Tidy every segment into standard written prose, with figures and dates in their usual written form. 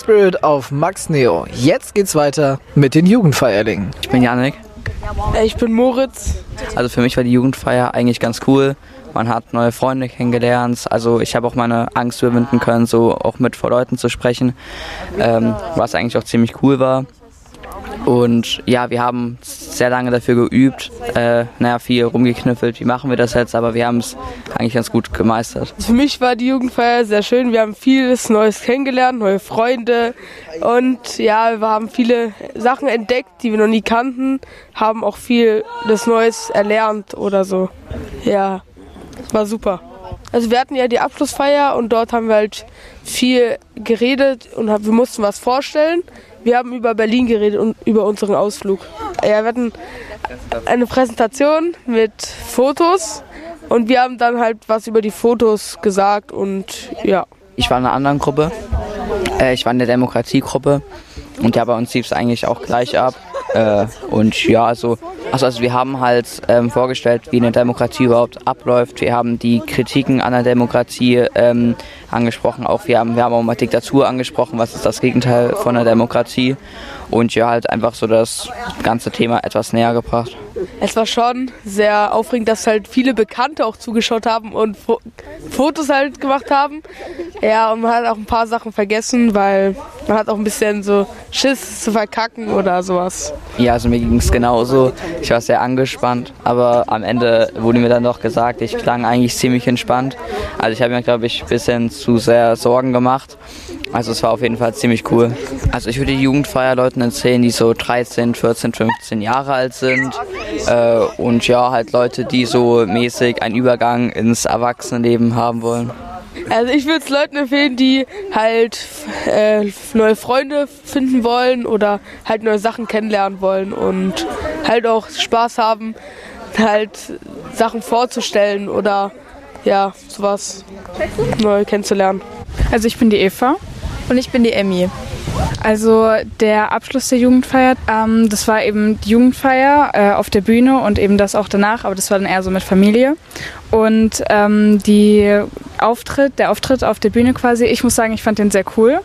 Spirit auf Max Neo. Jetzt geht's weiter mit den Jugendfeierlingen. Ich bin Janik. Ich bin Moritz. Also für mich war die Jugendfeier eigentlich ganz cool. Man hat neue Freunde kennengelernt. Also ich habe auch meine Angst überwinden können, so auch mit vor Leuten zu sprechen, was eigentlich auch ziemlich cool war. Und ja, wir haben sehr lange dafür geübt, viel rumgeknüffelt, wie machen wir das jetzt, aber wir haben es eigentlich ganz gut gemeistert. Für mich war die Jugendfeier sehr schön, wir haben vieles Neues kennengelernt, neue Freunde und ja, wir haben viele Sachen entdeckt, die wir noch nie kannten, haben auch vieles Neues erlernt oder so. Ja, war super. Also wir hatten ja die Abschlussfeier und dort haben wir halt viel geredet und wir mussten was vorstellen. Wir haben über Berlin geredet und über unseren Ausflug. Ja, wir hatten eine Präsentation mit Fotos und wir haben dann halt was über die Fotos gesagt und ja. Ich war in einer anderen Gruppe, ich war in der Demokratiegruppe und ja, bei uns lief es eigentlich auch gleich ab. Und ja, also wir haben halt vorgestellt, wie eine Demokratie überhaupt abläuft. Wir haben die Kritiken an der Demokratie angesprochen. Auch wir haben auch mal Diktatur angesprochen, was ist das Gegenteil von der Demokratie. Und ja, halt einfach so das ganze Thema etwas näher gebracht. Es war schon sehr aufregend, dass halt viele Bekannte auch zugeschaut haben und Fotos halt gemacht haben. Ja, und man hat auch ein paar Sachen vergessen, weil man hat auch ein bisschen so Schiss zu verkacken oder sowas. Ja, also mir ging es genauso. Ich war sehr angespannt, aber am Ende wurde mir dann doch gesagt, ich klang eigentlich ziemlich entspannt. Also ich habe mir, glaube ich, ein bisschen zu sehr Sorgen gemacht. Also es war auf jeden Fall ziemlich cool. Also ich würde die Jugendfeier Leuten erzählen, die so 13, 14, 15 Jahre alt sind. Und ja, halt Leute, die so mäßig einen Übergang ins Erwachsenenleben haben wollen. Also ich würde es Leuten empfehlen, die halt neue Freunde finden wollen oder halt neue Sachen kennenlernen wollen und halt auch Spaß haben, halt Sachen vorzustellen oder ja, sowas neu kennenzulernen. Also ich bin die Eva. Und ich bin die Emmy. Also der Abschluss der Jugendfeier, das war eben die Jugendfeier auf der Bühne und eben das auch danach, aber das war dann eher so mit Familie. Und der Auftritt auf der Bühne quasi, ich muss sagen, ich fand den sehr cool.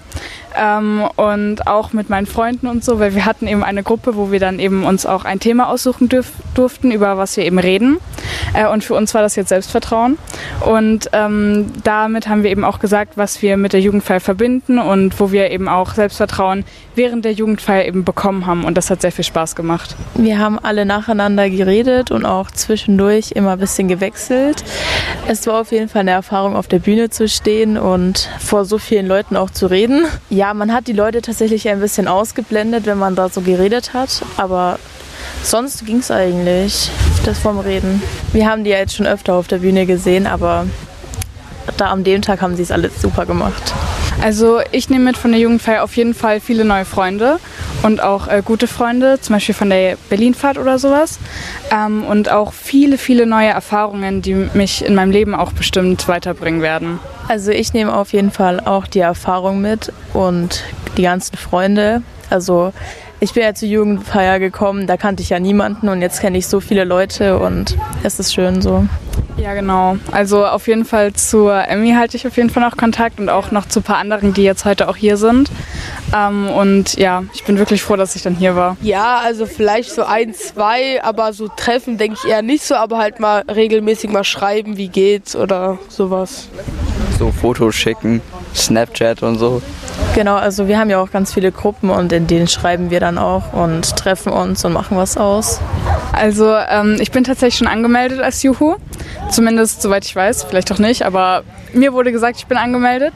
Und auch mit meinen Freunden und so, weil wir hatten eben eine Gruppe, wo wir dann eben uns auch ein Thema aussuchen durften, über was wir eben reden. Und für uns war das jetzt Selbstvertrauen. Und damit haben wir eben auch gesagt, was wir mit der Jugendfeier verbinden und wo wir eben auch Selbstvertrauen während der Jugendfeier eben bekommen haben. Und das hat sehr viel Spaß gemacht. Wir haben alle nacheinander geredet und auch zwischendurch immer ein bisschen gewechselt. Es war auf jeden Fall eine Erfahrung, auf der Bühne zu stehen und vor so vielen Leuten auch zu reden. Ja, man hat die Leute tatsächlich ein bisschen ausgeblendet, wenn man da so geredet hat, aber sonst ging es eigentlich, das vom Reden. Wir haben die ja jetzt schon öfter auf der Bühne gesehen, aber da an dem Tag haben sie es alles super gemacht. Also ich nehme mit von der Jugendfeier auf jeden Fall viele neue Freunde und auch gute Freunde, zum Beispiel von der Berlinfahrt oder sowas. Und auch viele, viele neue Erfahrungen, die mich in meinem Leben auch bestimmt weiterbringen werden. Also ich nehme auf jeden Fall auch die Erfahrung mit und die ganzen Freunde. Also ich bin ja zur Jugendfeier gekommen, da kannte ich ja niemanden und jetzt kenne ich so viele Leute und es ist schön so. Ja, genau. Also auf jeden Fall zur Emmy halte ich auf jeden Fall noch Kontakt und auch noch zu ein paar anderen, die jetzt heute auch hier sind. Und ja, ich bin wirklich froh, dass ich dann hier war. Ja, also vielleicht so 1, 2, aber so treffen denke ich eher nicht so, aber halt mal regelmäßig mal schreiben, wie geht's oder sowas. So Fotos schicken, Snapchat und so. Genau, also wir haben ja auch ganz viele Gruppen und in denen schreiben wir dann auch und treffen uns und machen was aus. Also ich bin tatsächlich schon angemeldet als Juhu, zumindest soweit ich weiß, vielleicht auch nicht, aber mir wurde gesagt, ich bin angemeldet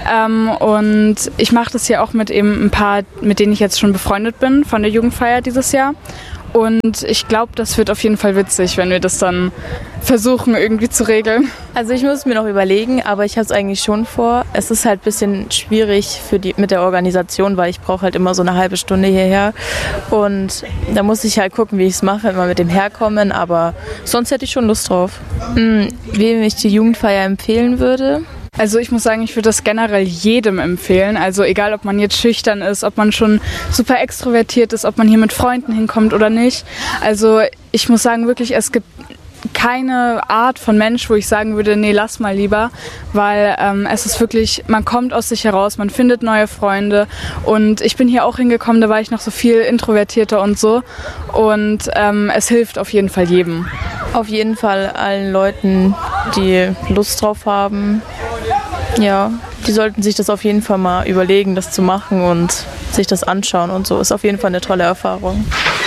und ich mache das hier auch mit eben ein paar, mit denen ich jetzt schon befreundet bin von der Jugendfeier dieses Jahr. Und ich glaube, das wird auf jeden Fall witzig, wenn wir das dann versuchen irgendwie zu regeln. Also ich muss mir noch überlegen, aber ich habe es eigentlich schon vor. Es ist halt ein bisschen schwierig mit der Organisation, weil ich brauche halt immer so eine halbe Stunde hierher. Und da muss ich halt gucken, wie ich es mache, immer mit dem Herkommen. Aber sonst hätte ich schon Lust drauf. Wem ich die Jugendfeier empfehlen würde? Also ich muss sagen, ich würde das generell jedem empfehlen. Also egal, ob man jetzt schüchtern ist, ob man schon super extrovertiert ist, ob man hier mit Freunden hinkommt oder nicht. Also ich muss sagen, wirklich, es gibt keine Art von Mensch, wo ich sagen würde, nee, lass mal lieber, weil es ist wirklich, man kommt aus sich heraus, man findet neue Freunde und ich bin hier auch hingekommen, da war ich noch so viel introvertierter und so und es hilft auf jeden Fall jedem. Auf jeden Fall allen Leuten, die Lust drauf haben. Ja, die sollten sich das auf jeden Fall mal überlegen, das zu machen und sich das anschauen und so. Ist auf jeden Fall eine tolle Erfahrung.